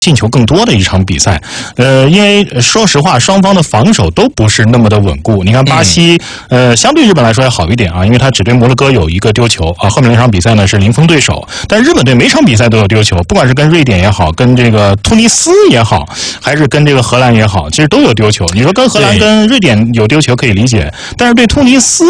进球更多的一场比赛，因为说实话，双方的防守都不是那么的稳固。你看巴西，相对日本来说要好一点啊，因为他只对摩洛哥有一个丢球啊，后面那场比赛呢是零封对手。但日本队每场比赛都有丢球，不管是跟瑞典也好，跟这个突尼斯也好，还是跟这个荷兰也好，其实都有丢球。你说跟荷兰跟瑞典有丢球可以理解，但是对突尼斯